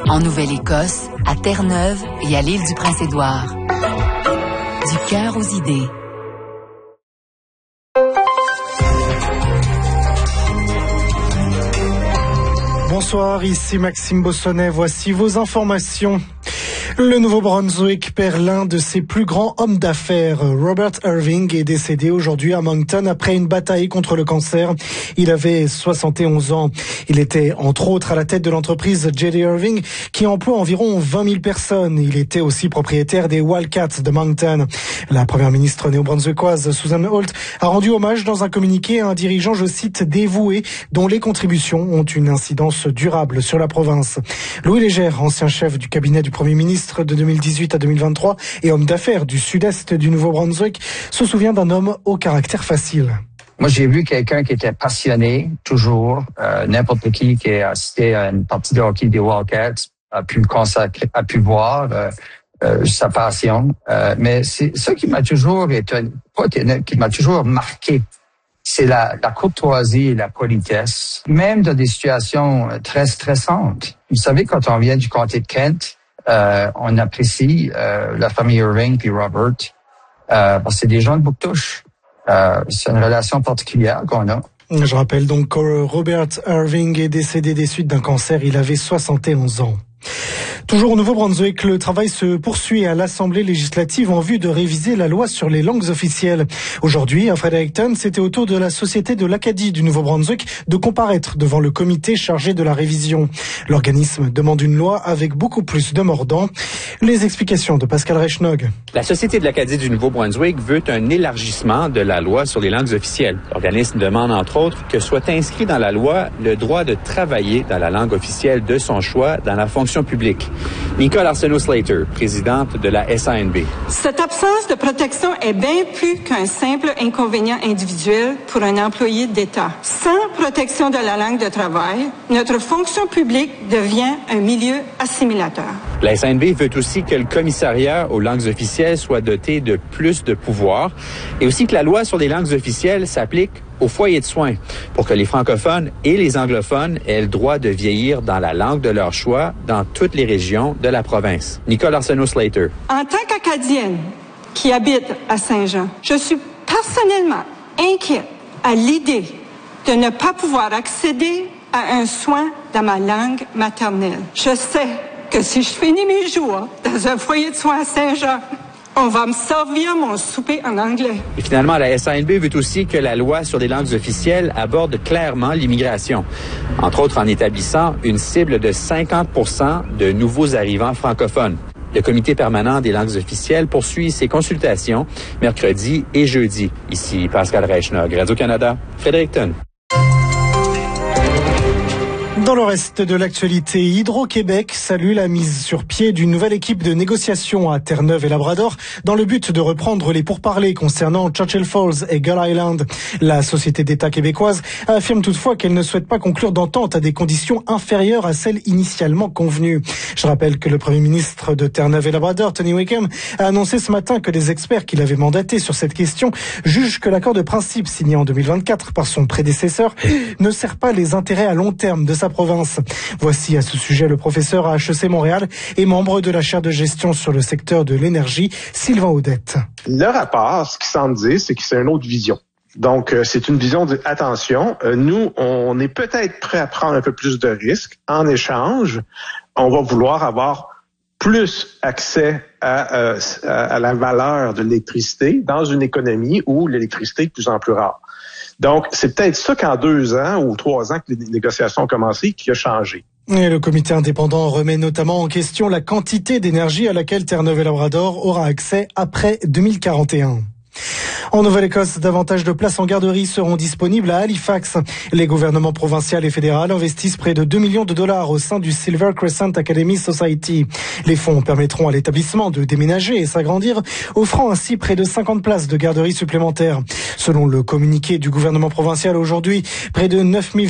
En Nouvelle-Écosse, à Terre-Neuve et à l'île du Prince-Édouard. Du cœur aux idées. Bonsoir, ici Maxime Bossonnet. Voici vos informations. Le Nouveau-Brunswick perd l'un de ses plus grands hommes d'affaires. Robert Irving est décédé aujourd'hui à Moncton après une bataille contre le cancer. Il avait 71 ans. Il était entre autres à la tête de l'entreprise J.D. Irving qui emploie environ 20 000 personnes. Il était aussi propriétaire des Wildcats de Moncton. La première ministre néo-brunswickoise Susan Holt a rendu hommage dans un communiqué à un dirigeant, je cite, dévoué, dont les contributions ont une incidence durable sur la province. Louis Légère, ancien chef du cabinet du Premier ministre de 2018 à 2023 et homme d'affaires du sud-est du Nouveau-Brunswick, se souvient d'un homme au caractère facile. Moi, j'ai vu quelqu'un qui était passionné, toujours. N'importe qui a assisté à une partie de hockey des Wildcats a pu voir sa passion. Mais c'est ça qui m'a toujours qui m'a toujours marqué. C'est la courtoisie et la politesse, même dans des situations très stressantes. Vous savez, quand on vient du comté de Kent, on apprécie la famille Irving puis Robert parce que c'est des gens de Bouctouche. C'est une relation particulière qu'on a. Je rappelle donc que Robert Irving est décédé des suites d'un cancer. Il avait 71 ans. Toujours au Nouveau-Brunswick, le travail se poursuit à l'Assemblée législative en vue de réviser la loi sur les langues officielles. Aujourd'hui, à Fredericton, c'était au tour de la Société de l'Acadie du Nouveau-Brunswick de comparaître devant le comité chargé de la révision. L'organisme demande une loi avec beaucoup plus de mordants. Les explications de Pascal Reichnog. La Société de l'Acadie du Nouveau-Brunswick veut un élargissement de la loi sur les langues officielles. L'organisme demande, entre autres, que soit inscrit dans la loi le droit de travailler dans la langue officielle de son choix dans la fonction publique. Nicole Arsenault-Slater, présidente de la SANB. Cette absence de protection est bien plus qu'un simple inconvénient individuel pour un employé d'État. Sans protection de la langue de travail, notre fonction publique devient un milieu assimilateur. La SANB veut aussi que le commissariat aux langues officielles soit doté de plus de pouvoirs et aussi que la loi sur les langues officielles s'applique aux foyers de soins pour que les francophones et les anglophones aient le droit de vieillir dans la langue de leur choix dans toutes les régions de la province. Nicole Arsenault-Slater. En tant qu'Acadienne qui habite à Saint-Jean, je suis personnellement inquiète à l'idée de ne pas pouvoir accéder à un soin dans ma langue maternelle. Je sais que si je finis mes jours dans un foyer de soins à Saint-Jean, on va me servir mon souper en anglais. Et finalement, la SANB veut aussi que la loi sur les langues officielles aborde clairement l'immigration, entre autres en établissant une cible de 50% de nouveaux arrivants francophones. Le comité permanent des langues officielles poursuit ses consultations mercredi et jeudi. Ici Pascal Reichnog, Radio-Canada, Fredericton. Dans le reste de l'actualité, Hydro-Québec salue la mise sur pied d'une nouvelle équipe de négociation à Terre-Neuve et Labrador dans le but de reprendre les pourparlers concernant Churchill Falls et Gull Island. La société d'État québécoise affirme toutefois qu'elle ne souhaite pas conclure d'entente à des conditions inférieures à celles initialement convenues. Je rappelle que le premier ministre de Terre-Neuve et Labrador, Tony Wickham, a annoncé ce matin que les experts qu'il avait mandatés sur cette question jugent que l'accord de principe signé en 2024 par son prédécesseur ne sert pas les intérêts à long terme de sa province. Voici à ce sujet le professeur à HEC Montréal et membre de la chaire de gestion sur le secteur de l'énergie, Sylvain Audette. Le rapport, ce qu'il semble dire, c'est que c'est une autre vision. Donc, c'est une vision de, attention, nous, on est peut-être prêt à prendre un peu plus de risques. En échange, on va vouloir avoir plus accès à la valeur de l'électricité dans une économie où l'électricité est de plus en plus rare. Donc, c'est peut-être ça qu'en 2 ans ou 3 ans que les négociations ont commencé qui a changé. Et le comité indépendant remet notamment en question la quantité d'énergie à laquelle Terre-Neuve et Labrador aura accès après 2041. En Nouvelle-Écosse, davantage de places en garderie seront disponibles à Halifax. Les gouvernements provincial et fédéral investissent près de 2 millions de dollars au sein du Silver Crescent Academy Society. Les fonds permettront à l'établissement de déménager et s'agrandir, offrant ainsi près de 50 places de garderie supplémentaires. Selon le communiqué du gouvernement provincial aujourd'hui, près de 9